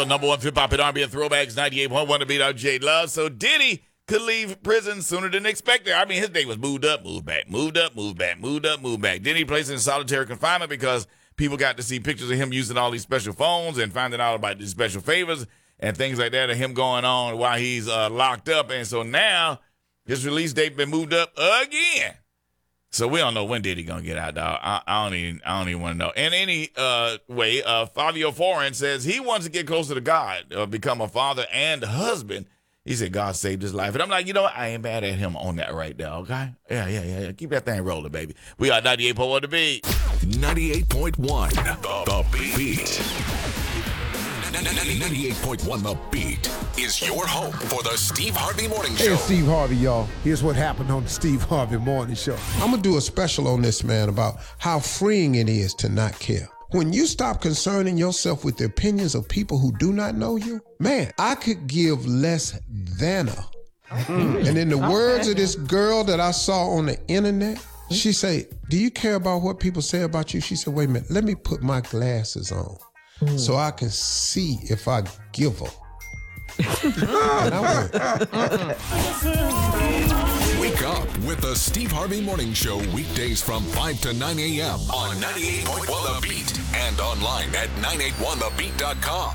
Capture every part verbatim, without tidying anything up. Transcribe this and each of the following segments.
Number one hip hop and R and B and throwbacks, ninety-eight point one to beat out J Love. So Diddy could leave prison sooner than expected. I mean, his day was moved up, moved back, moved up, moved back, moved up, moved back. Diddy placed in solitary confinement because people got to see pictures of him using all these special phones and finding out about these special favors and things like that, and him going on while he's uh, locked up. And so now his release date been moved up again. So we don't know when Diddy gonna get out, dog. I, I don't even, I don't even want to know. In any uh, way, uh, Fabio Foreign says he wants to get closer to God, uh, become a father and a husband. He said God saved his life, and I'm like, you know what? I ain't mad at him on that right there. Okay, yeah, yeah, yeah, yeah. Keep that thing rolling, baby. We got ninety-eight point one The Beat. ninety-eight point one The Beat. ninety-eight point one The Beat is your home for the Steve Harvey Morning Show. Hey, Steve Harvey, y'all. Here's what happened on the Steve Harvey Morning Show. I'm going to do a special on this, man, about how freeing it is to not care. When you stop concerning yourself with the opinions of people who do not know you, man, I could give less than a. Mm. And in the words of this girl that I saw on the internet, she said, do you care about what people say about you? She said, wait a minute, let me put my glasses on mm. so I can see if I give a. And I went, Wake up with the Steve Harvey Morning Show weekdays from five to nine a.m. on ninety-eight point one The Beat and online at nine eight one the beat dot com.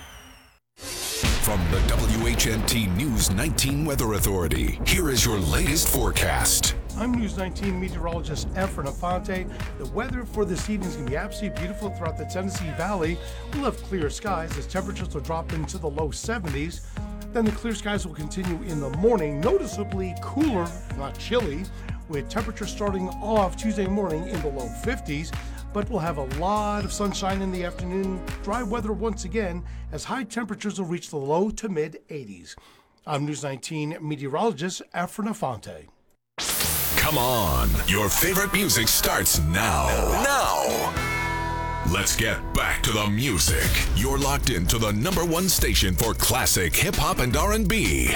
From the W H N T News nineteen Weather Authority, here is your latest forecast. I'm News nineteen meteorologist Efren Afante. The weather for this evening is going to be absolutely beautiful throughout the Tennessee Valley. We'll have clear skies as temperatures will drop into the low seventies. Then the clear skies will continue in the morning, noticeably cooler, not chilly, with temperatures starting off Tuesday morning in the low fifties. But we'll have a lot of sunshine in the afternoon, dry weather once again, as high temperatures will reach the low to mid eighties. I'm News nineteen meteorologist Efren Afante. Come on, your favorite music starts now. Now. Let's get back to the music. You're locked into the number one station for classic hip hop and R and B.